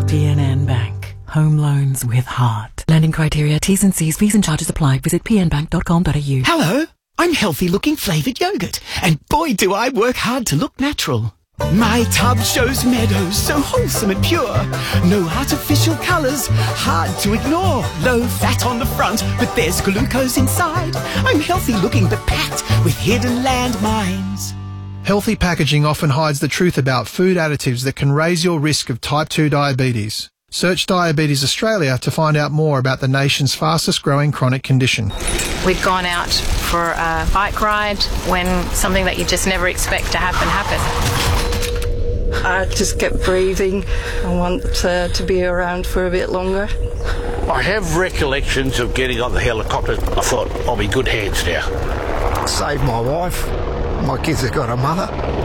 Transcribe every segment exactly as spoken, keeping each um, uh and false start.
B N N Bank. Home loans with heart. Lending criteria, T's and C's, fees and charges apply. Visit p n bank dot com dot a u. Hello, I'm healthy looking flavoured yogurt, and boy do I work hard to look natural. My tub shows meadows so wholesome and pure. No artificial colours, hard to ignore. Low fat on the front, but there's glucose inside. I'm healthy looking but packed with hidden landmines. Healthy packaging often hides the truth about food additives that can raise your risk of type two diabetes. Search Diabetes Australia to find out more about the nation's fastest growing chronic condition. We'd gone out for a bike ride when something that you just never expect to happen happened. I just kept breathing. I want uh, to be around for a bit longer. I have recollections of getting on the helicopter. I thought, I'll be good hands now. Saved my wife. My kids have got a mother.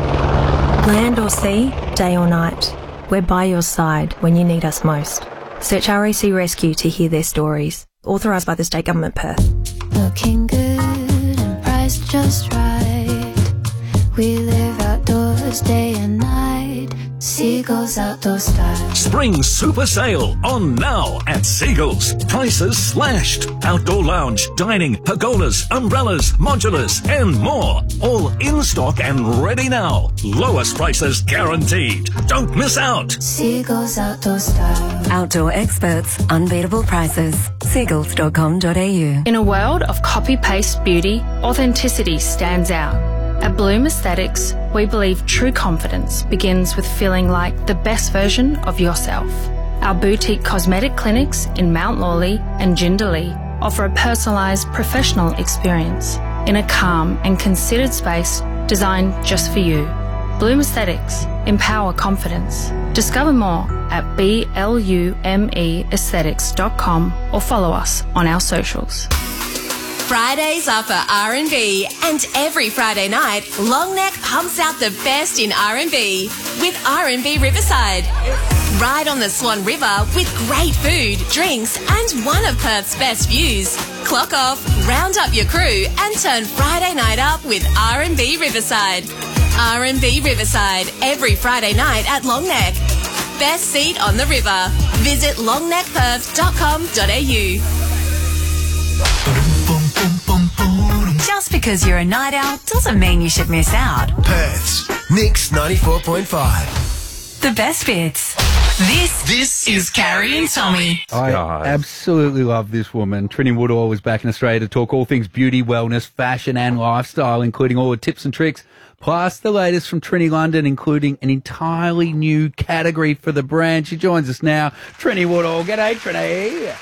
Land or sea, day or night, we're by your side when you need us most. Search R A C Rescue to hear their stories. Authorised by the State Government, Perth. Looking good and priced just right. We live outdoors day and night. Seagulls Outdoor Style. Spring super sale on now at Seagulls. Prices slashed. Outdoor lounge, dining, pergolas, umbrellas, modulars and more. All in stock and ready now. Lowest prices guaranteed. Don't miss out. Seagulls Outdoor Style. Outdoor experts, unbeatable prices. seagulls dot com dot a u. In a world of copy-paste beauty, authenticity stands out. At Bloom Aesthetics, we believe true confidence begins with feeling like the best version of yourself. Our boutique cosmetic clinics in Mount Lawley and Jindalee offer a personalised professional experience in a calm and considered space designed just for you. Bloom Aesthetics. Empower confidence. Discover more at blume aesthetics dot com or follow us on our socials. Fridays are for R and B, and every Friday night, Longneck pumps out the best in R and B with R and B Riverside. Ride on the Swan River with great food, drinks, and one of Perth's best views. Clock off, round up your crew, and turn Friday night up with R and B Riverside. R and B Riverside, every Friday night at Longneck. Best seat on the river. Visit longneck perth dot com dot a u. Just because you're a night owl doesn't mean you should miss out. Perth's Mix ninety-four point five. The best bits. This this is Carrie and Tommy. I God. absolutely love this woman. Trini Woodall was back in Australia to talk all things beauty, wellness, fashion and lifestyle, including all the tips and tricks, plus the latest from Trini London, including an entirely new category for the brand. She joins us now. Trini Woodall. G'day, Trini.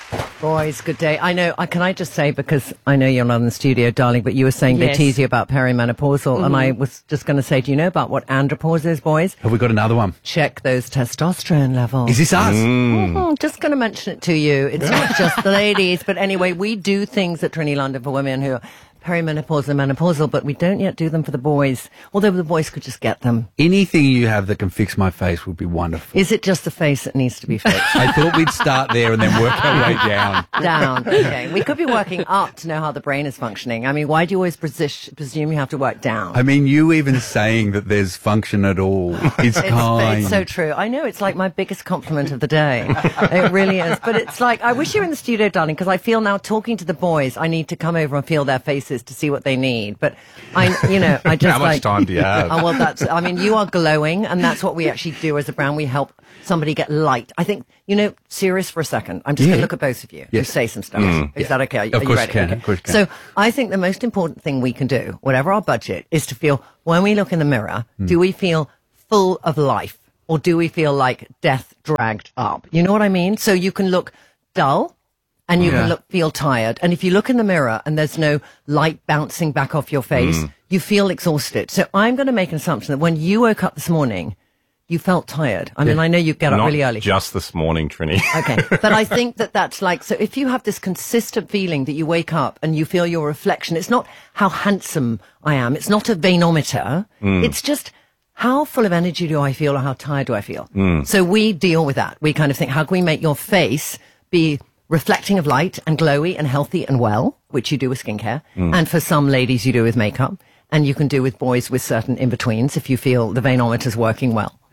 Boys, good day. I know, uh, can I just say, because I know you're not in the studio, darling, but you were saying yes. they tease you about perimenopausal, mm-hmm. and I was just going to say, do you know about what andropause is, boys? Have we got another one? Check those testosterone levels. Is this us? Mm. Mm-hmm. Just going to mention it to you. It's not just the ladies, but anyway, we do things at Trini London for women who are perimenopausal and menopausal, but we don't yet do them for the boys, although the boys could just get them. Anything you have that can fix my face would be wonderful. Is it just the face that needs to be fixed? I thought we'd start there and then work our way down. Down, okay. We could be working up to know how the brain is functioning. I mean, why do you always presis- presume you have to work down? I mean, you even saying that there's function at all is it's, kind. It's so true. I know, it's like my biggest compliment of the day. It really is. But it's like, I wish you were in the studio, darling, because I feel now talking to the boys, I need to come over and feel their faces to see what they need. But I, you know, I just How much like, time do you have? Oh, well, that's, I mean, you are glowing, and that's what we actually do as a brand. We help somebody get light. I think, you know, serious for a second. I'm just Yeah. going to look at both of you Yes. and say some stuff. Mm. Is Yeah. that okay? Are, Of are you course ready? you can, Okay. of course you can. So I think the most important thing we can do, whatever our budget, is to feel, when we look in the mirror, Mm. do we feel full of life, or do we feel like death dragged up? You know what I mean? So you can look dull, and you Yeah. can look, feel tired. And if you look in the mirror and there's no light bouncing back off your face, Mm. you feel exhausted. So I'm going to make an assumption that when you woke up this morning, you felt tired. I mean, Yeah. I know you get up Not really early. just this morning, Trini. Okay. But I think that that's like, so if you have this consistent feeling that you wake up and you feel your reflection, it's not how handsome I am. It's not a venometer. Mm. It's just, how full of energy do I feel, or how tired do I feel? Mm. So we deal with that. We kind of think, how can we make your face be reflecting of light and glowy and healthy and well, which you do with skincare. Mm. And for some ladies, you do with makeup. And you can do with boys with certain in-betweens if you feel the venometer's working well.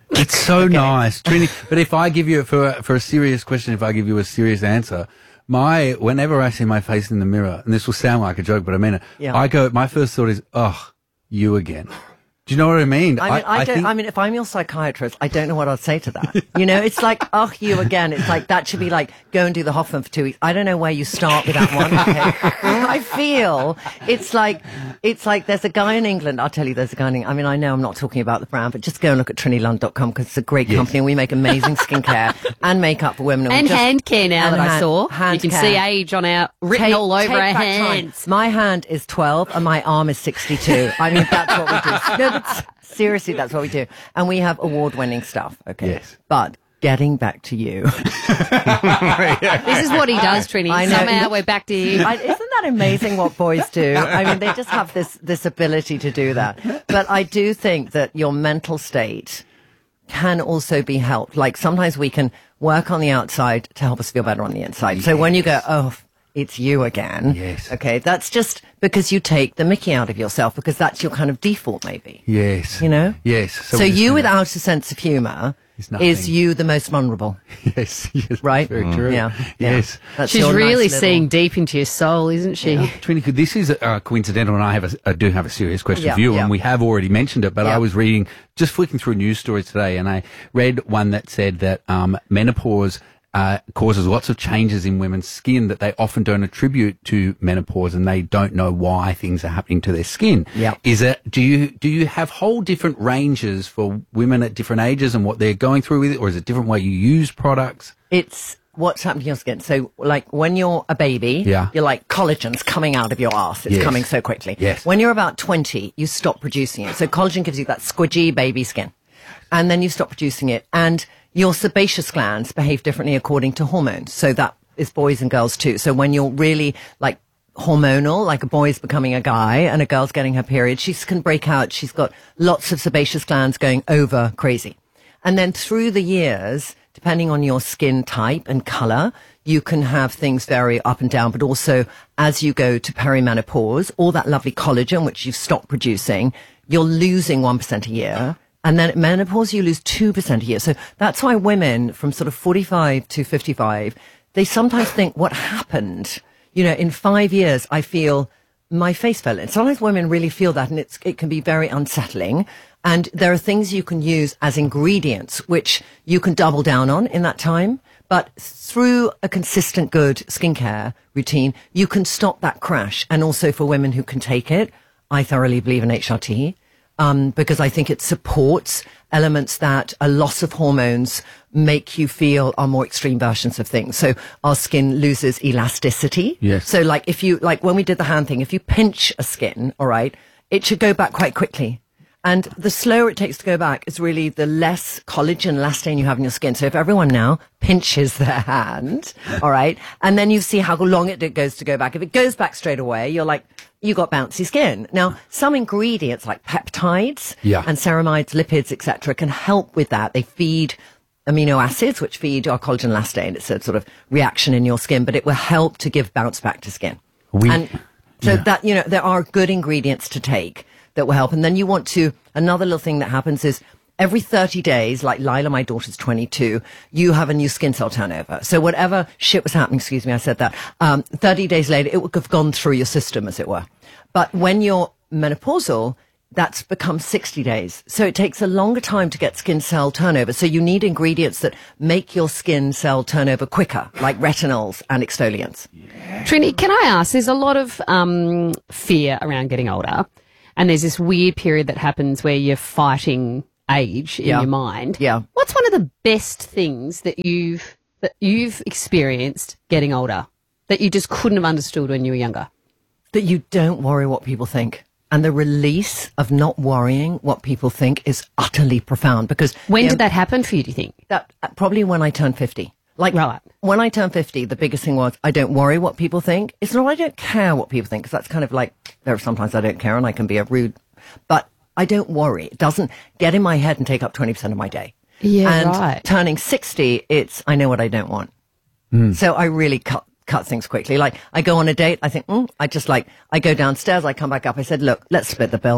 It's so okay. nice, Trini. But if I give you for a, for a serious question, if I give you a serious answer, my whenever I see my face in the mirror, and this will sound like a joke, but I mean it. Yeah. I go. My first thought is, "Oh, you again." Do you know what I mean? I mean, I, I, I don't. Think... I mean, if I'm your psychiatrist, I don't know what I'd say to that. You know, it's like, oh, you again. It's like that should be like go and do the Hoffman for two weeks. I don't know where you start with that one. Okay? I feel it's like it's like there's a guy in England. I'll tell you, there's a guy in England. I mean, I know I'm not talking about the brand, but just go and look at Trini Lund dot com because it's a great yes. company and we make amazing skincare and makeup for women and, and just, hand care now that hand, I saw. Hand you can care. see age on our written take, all over our hands. Time. My hand is twelve and my arm is sixty-two. I mean, that's what we do. No, but seriously, that's what we do. And we have award-winning stuff, okay? Yes. But getting back to you. This is what he does, Trini. I know. Somehow we're back to you. I, isn't that amazing what boys do? I mean, they just have this, this ability to do that. But I do think that your mental state can also be helped. Like sometimes we can work on the outside to help us feel better on the inside. Yes. So when you go, oh, it's you again. Yes. Okay, that's just because you take the mickey out of yourself because that's your kind of default maybe. Yes. You know? Yes. So, so you without a sense of humour is you the most vulnerable. Yes. Yes. Right? Very true. Yeah. Yes. That's She's really nice seeing deep into your soul, isn't she? Yeah. Trini, this is uh, coincidental, and I have a, I do have a serious question yeah, for you, yeah. and we have already mentioned it, but yeah. I was reading, just flicking through news stories today, and I read one that said that um, menopause Uh, causes lots of changes in women's skin that they often don't attribute to menopause, and they don't know why things are happening to their skin. Yeah. Is it, do you, do you have whole different ranges for women at different ages and what they're going through with it, or is it a different way you use products? It's what's happening to your skin. So, like, when you're a baby, yeah. you're like, collagen's coming out of your ass. It's yes. coming so quickly. Yes. When you're about twenty, you stop producing it. So collagen gives you that squidgy baby skin. And then you stop producing it. And your sebaceous glands behave differently according to hormones. So that is boys and girls too. So when you're really like hormonal, like a boy's becoming a guy and a girl's getting her period, she can break out. She's got lots of sebaceous glands going over crazy. And then through the years, depending on your skin type and color, you can have things vary up and down. But also as you go to perimenopause, all that lovely collagen, which you've stopped producing, you're losing one percent a year. And then at menopause, you lose two percent a year. So that's why women from sort of forty-five to fifty-five, they sometimes think, what happened? You know, in five years, I feel my face fell in. Sometimes women really feel that, and it's, it can be very unsettling. And there are things you can use as ingredients, which you can double down on in that time. But through a consistent good skincare routine, you can stop that crash. And also for women who can take it, I thoroughly believe in H R T. Um, because I think it supports elements that a loss of hormones make you feel are more extreme versions of things. So our skin loses elasticity. Yes. So like if you, like when we did the hand thing, if you pinch a skin, all right, it should go back quite quickly. And the slower it takes to go back is really the less collagen, elastane you have in your skin. So if everyone now pinches their hand, all right, and then you see how long it goes to go back. If it goes back straight away, you're like, you got bouncy skin. Now, some ingredients like peptides yeah. and ceramides, lipids, et cetera, can help with that. They feed amino acids, which feed our collagen elastane. It's a sort of reaction in your skin, but it will help to give bounce back to skin. We, and so yeah. that, you know, there are good ingredients to take that will help. And then you want to, another little thing that happens is every thirty days, like Lila, my daughter's twenty-two, you have a new skin cell turnover. So whatever shit was happening, excuse me, I said that, um, thirty days later, it would have gone through your system, as it were. But when you're menopausal, that's become sixty days. So it takes a longer time to get skin cell turnover. So you need ingredients that make your skin cell turnover quicker, like retinols and exfoliants. Yeah. Trini, can I ask, there's a lot of um, fear around getting older. And there's this weird period that happens where you're fighting age in yeah. your mind. Yeah. What's one of the best things that you've that you've experienced getting older that you just couldn't have understood when you were younger? That you don't worry what people think. And the release of not worrying what people think is utterly profound. Because when you did know, that happen for you, do you think? That uh, probably when I turned fifty. Like right. when I turned fifty, the biggest thing was I don't worry what people think. It's not I don't care what people think, because that's kind of like, there are sometimes I don't care and I can be a rude, but I don't worry. It doesn't get in my head and take up twenty percent of my day. Yeah, and right. turning sixty, it's I know what I don't want. Mm. So I really cut cut things quickly. Like I go on a date, I think, mm, I just like, I go downstairs, I come back up, I said, look, let's split the bill.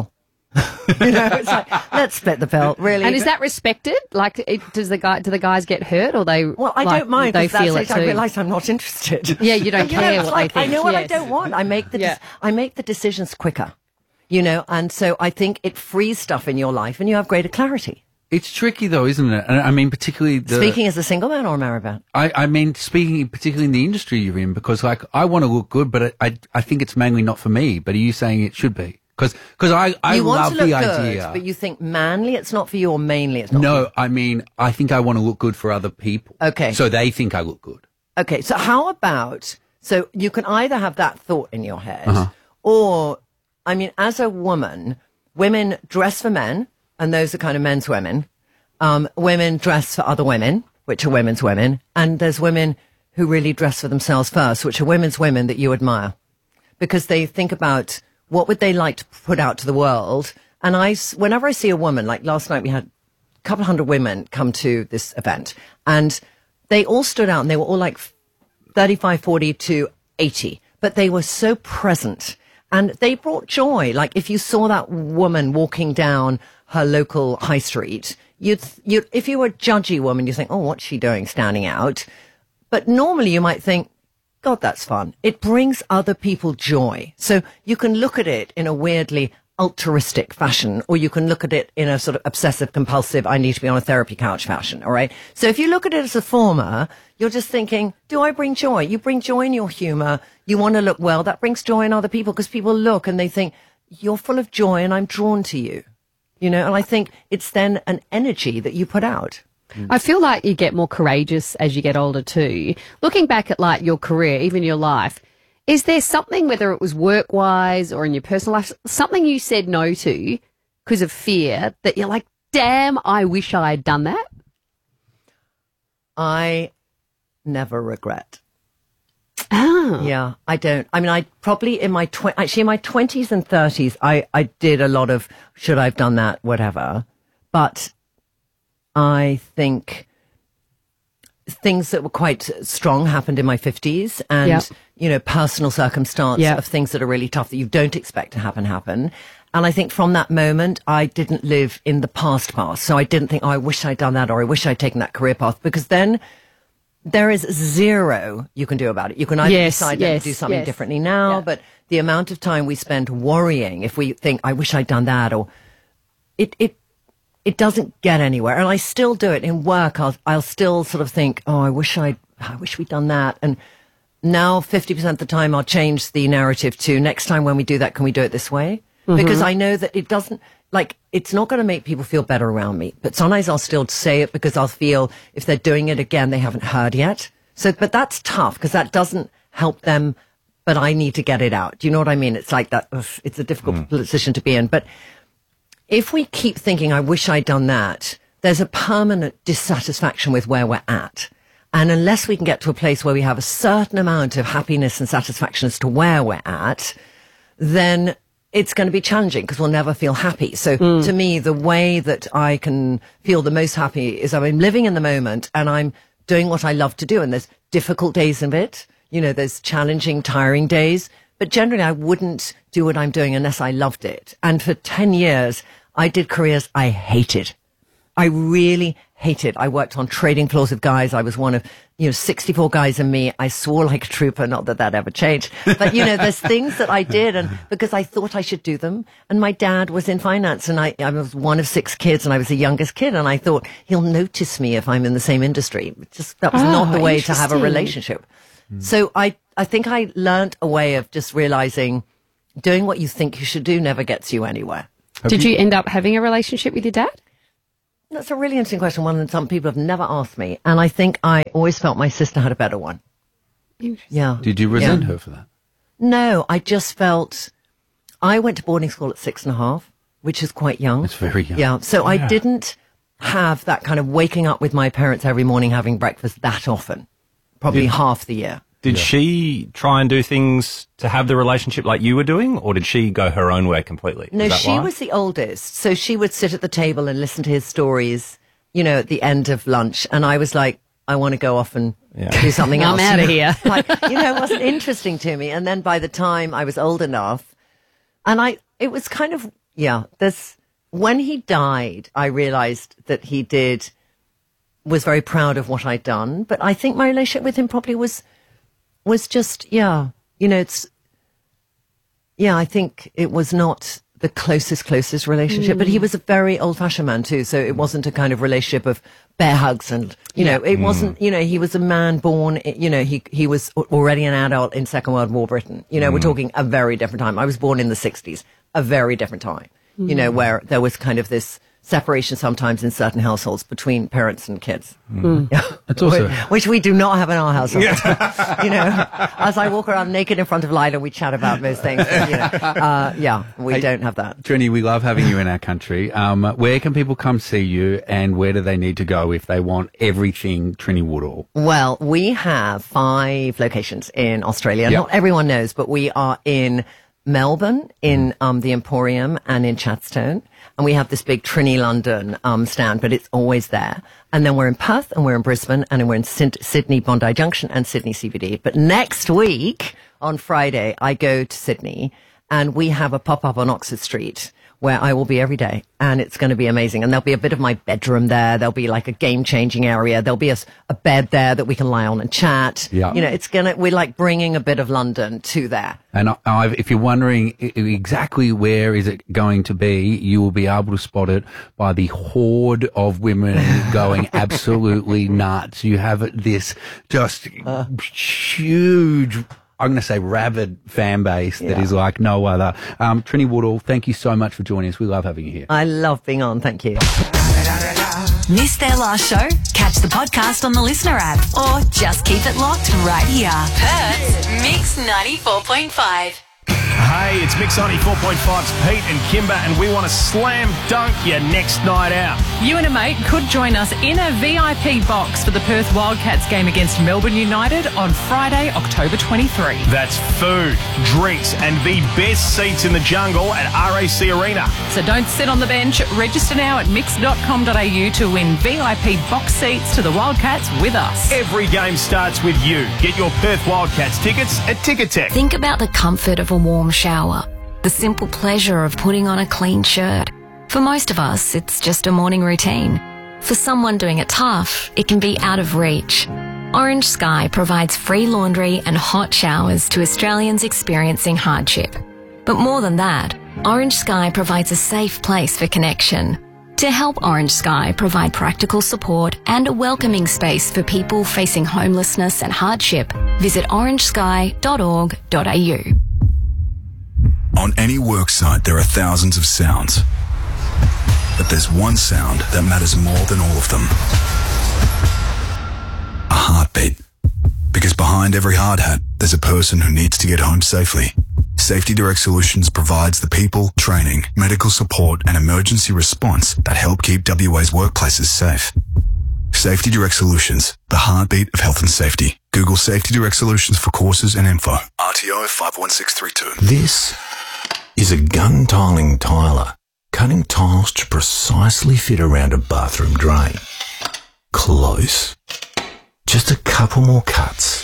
You know, it's like, let's split the bill, really. And is that respected? Like, it, does the guy, do the guys get hurt, or they? Well, I like, don't mind. They Because feel that's it it. too. I realise I'm not interested. Yeah, you don't You care know, it's what like, they think. I know what I Yes. don't want. I make the Yeah. dec- I make the decisions quicker. You know, and so I think it frees stuff in your life, and you have greater clarity. It's tricky though, isn't it? And I mean, particularly the, Speaking as a single man or a married man? I, I mean, speaking particularly in the industry you're in, because like I want to look good, but I, I, I think it's mainly not for me. But are you saying it should be? Because because I, I you want love to look the good, idea. but you think manly it's not for you, or mainly it's not for you? No, I mean, I think I want to look good for other people. Okay. So they think I look good. Okay, so how about, so you can either have that thought in your head, Uh-huh. or, I mean, as a woman, women dress for men, and those are kind of men's women. Um, women dress for other women, which are women's women, and there's women who really dress for themselves first, which are women's women that you admire, because they think about what would they like to put out to the world. And I, s- whenever I see a woman, like last night we had a couple of hundred women come to this event, and they all stood out, and they were all like thirty-five, forty to eighty, but they were so present, and they brought joy. Like if you saw that woman walking down her local high street, you'd, you if you were a judgy woman, you think, oh, what's she doing standing out? But normally you might think, God, that's fun. It brings other people joy. So you can look at it in a weirdly altruistic fashion, or you can look at it in a sort of obsessive compulsive, I need to be on a therapy couch fashion. All right. So if you look at it as a former, you're just thinking, do I bring joy? You bring joy in your humor. You want to look well. That brings joy in other people, because people look and they think you're full of joy and I'm drawn to you, you know, and I think it's then an energy that you put out. I feel like you get more courageous as you get older too. Looking back at like your career, even your life, is there something, whether it was work-wise or in your personal life, something you said no to because of fear that you're like, damn, I wish I had done that? I never regret. Oh. Yeah, I don't. I mean, I probably in my tw- actually in my twenties and thirties, I, I did a lot of should I have done that, whatever. But I think things that were quite strong happened in my fifties, and Yep. you know, personal circumstance Yep. of things that are really tough that you don't expect to happen happen. And I think from that moment, I didn't live in the past past. So I didn't think, oh, I wish I'd done that, or I wish I'd taken that career path, because then there is zero you can do about it. You can either Yes, decide yes, to do something yes. differently now, Yeah. but the amount of time we spend worrying, if we think, I wish I'd done that, or it, it, it doesn't get anywhere. And I still do it in work. I'll, I'll still sort of think, oh, I wish I'd, I wish we'd done that. And now fifty percent of the time I'll change the narrative to next time when we do that, can we do it this way? Mhm. Because I know that it doesn't, like, it's not going to make people feel better around me. But sometimes I'll still say it because I'll feel if they're doing it again, they haven't heard yet. So, but that's tough because that doesn't help them. But I need to get it out. Do you know what I mean? It's like that. Ugh, it's a difficult position to be in. But if we keep thinking, I wish I'd done that, there's a permanent dissatisfaction with where we're at. And unless we can get to a place where we have a certain amount of happiness and satisfaction as to where we're at, then it's going to be challenging because we'll never feel happy. So to me, the way that I can feel the most happy is I'm living in the moment and I'm doing what I love to do. And there's difficult days of it. You know, there's challenging, tiring days. But generally, I wouldn't do what I'm doing unless I loved it. And for ten years, I did careers I hated. I really hated. I worked on trading floors with guys. I was one of, you know, sixty-four guys and me. I swore like a trooper. Not that that ever changed. But, you know, there's things that I did and because I thought I should do them. And my dad was in finance and I, I was one of six kids and I was the youngest kid. And I thought he'll notice me if I'm in the same industry. Just that was Oh, not the way to have a interesting. relationship. So I, I think I learned a way of just realizing doing what you think you should do never gets you anywhere. Did you end up having a relationship with your dad? That's a really interesting question, one that some people have never asked me. And I think I always felt my sister had a better one. Yeah. Did you resent Yeah. her for that? No, I just felt I went to boarding school at six and a half, which is quite young. It's very young. Yeah. So I Yeah. didn't have that kind of waking up with my parents every morning having breakfast that often, probably Did- half the year. Did she try and do things to have the relationship like you were doing, or did she go her own way completely? No, Is that she why? was the oldest. So she would sit at the table and listen to his stories, you know, at the end of lunch. And I was like, I want to go off and do something I'm else. outta here. Like, you know, it wasn't interesting to me. And then by the time I was old enough, and I, it was kind of yeah, there's, when he died, I realized that he did, was very proud of what I'd done. But I think my relationship with him probably was, was just, yeah, you know, it's, yeah, I think it was not the closest, closest relationship, mm. but he was a very old fashioned man too. So it wasn't a kind of relationship of bear hugs and, you know, it mm. wasn't, you know, he was a man born, you know, he, he was already an adult in Second World War Britain. You know, mm. we're talking a very different time. I was born in the sixties, a very different time, mm. you know, where there was kind of this separation sometimes in certain households between parents and kids. Mm. Yeah. It's also which, which we do not have in our household. Yeah. You know, as I walk around naked in front of Lila, we chat about most things. But, you know, uh, yeah, we hey, don't have that. Trini, we love having you in our country. Um, where can people come see you, and where do they need to go if they want everything Trini Woodall? Well, we have five locations in Australia. Yep. Not everyone knows, but we are in Melbourne, in um, the Emporium, and in Chadstone. And we have this big Trini London um, stand, but it's always there. And then we're in Perth, and we're in Brisbane, and we're in Sydney Bondi Junction and Sydney C B D. But next week, on Friday, I go to Sydney, and we have a pop-up on Oxford Street where I will be every day, and it's going to be amazing. And there'll be a bit of my bedroom there. There'll be like a game-changing area. There'll be a, a bed there that we can lie on and chat. Yeah. You know, it's gonna, we're like bringing a bit of London to there. And I, I've, if you're wondering exactly where is it going to be, you will be able to spot it by the horde of women going absolutely nuts. You have this just uh. huge, I'm going to say rabid fan base that Yeah. is like no other. Um, Trini Woodall, thank you so much for joining us. We love having you here. I love being on. Thank you. Missed their last show? Catch the podcast on the Listener app or just keep it locked right here. Perth's Mix ninety-four point five. Hey, it's Mix ninety-four point five's Pete and Kimber, and we want to slam dunk your next night out. You and a mate could join us in a V I P box for the Perth Wildcats game against Melbourne United on Friday, October twenty-third. That's food, drinks, and the best seats in the jungle at R A C Arena. So don't sit on the bench. Register now at mix dot com dot a u to win V I P box seats to the Wildcats with us. Every game starts with you. Get your Perth Wildcats tickets at Ticketek. Think about the comfort of a warm shower, the simple pleasure of putting on a clean shirt. For most of us, it's just a morning routine. For someone doing it tough, it can be out of reach. Orange Sky provides free laundry and hot showers to Australians experiencing hardship. But more than that, Orange Sky provides a safe place for connection. To help Orange Sky provide practical support and a welcoming space for people facing homelessness and hardship, visit orange sky dot org dot a u. On any worksite, there are thousands of sounds. But there's one sound that matters more than all of them. A heartbeat. Because behind every hard hat, there's a person who needs to get home safely. Safety Direct Solutions provides the people, training, medical support and emergency response that help keep W A's workplaces safe. Safety Direct Solutions, the heartbeat of health and safety. Google Safety Direct Solutions for courses and info. R T O five one six three two. This is a gun tiling tiler, cutting tiles to precisely fit around a bathroom drain. Close. Just a couple more cuts.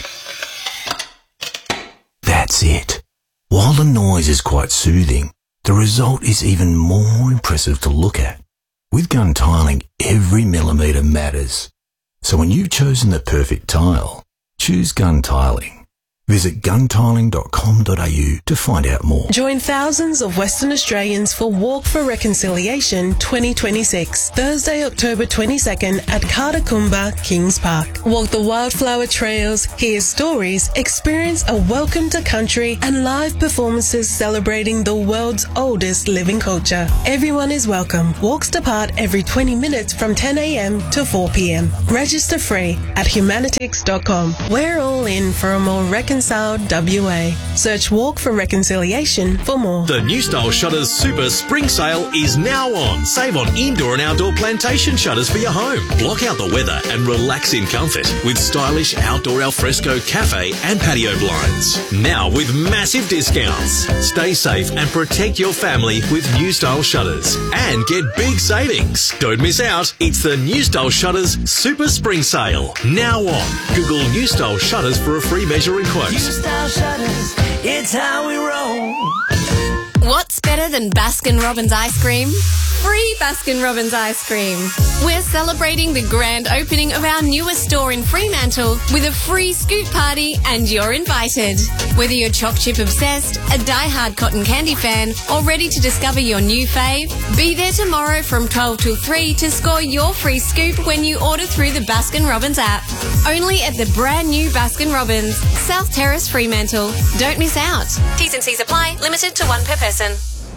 That's it. While the noise is quite soothing, the result is even more impressive to look at. With gun tiling, every millimetre matters. So when you've chosen the perfect tile, choose gun tiling. Visit gun tiling dot com dot a u to find out more. Join thousands of Western Australians for Walk for Reconciliation twenty twenty-six, Thursday, October twenty-second at Katakumba, Kings Park. Walk the wildflower trails, hear stories, experience a welcome to country and live performances celebrating the world's oldest living culture. Everyone is welcome. Walks depart every twenty minutes from ten a m to four p m. Register free at humanitix dot com. We're all in for a more reconciled W A. Search Walk for Reconciliation for more. The New Style Shutters Super Spring Sale is now on. Save on indoor and outdoor plantation shutters for your home. Block out the weather and relax in comfort with stylish outdoor alfresco cafe and patio blinds. Now with massive discounts. Stay safe and protect your family with New Style Shutters. And get big savings. Don't miss out. It's the New Style Shutters Super Spring Sale. Now on. Google New Style Shutters for a free measuring quote. New Style Shutters, it's how we roll. What's better than Baskin-Robbins ice cream? Free Baskin-Robbins ice cream. We're celebrating the grand opening of our newest store in Fremantle with a free scoop party, and you're invited. Whether you're choc chip obsessed, a die-hard cotton candy fan, or ready to discover your new fave, be there tomorrow from twelve till three to score your free scoop when you order through the Baskin-Robbins app. Only at the brand new Baskin-Robbins, South Terrace, Fremantle. Don't miss out. T's and C's apply. Limited to one per person.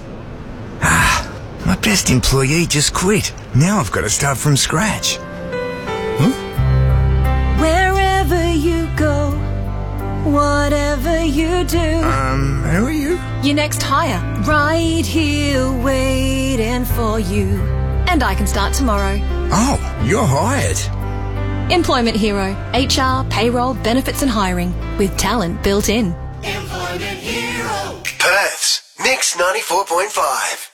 My best employee just quit. Now I've got to start from scratch. Wherever you go, whatever you do. Um, who are you? Your next hire. Right here waiting for you. And I can start tomorrow. Oh, you're hired. Employment Hero. H R, payroll, benefits and hiring. With talent built in. Perth's Mix ninety-four point five.